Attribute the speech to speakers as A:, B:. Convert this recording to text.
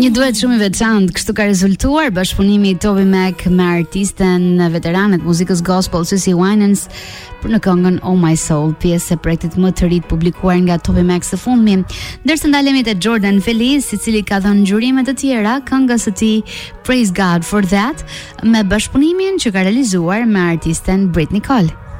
A: Një duet shumë i veçantë, kështu ka rezultuar bashkëpunimi i Toby Mac me artisten veterane të muzikës gospel Cissy Winans për në këngën Oh My Soul, pjesë e projektit më të ri publikuar nga Toby Mac së fundmi. Ndërsa ndalemi te Jordan Feliz, i cili ka dhënë ngjyrime të tjera këngës së tij Praise God for That, me bashkëpunimin që ka realizuar me artisten Britney Cole.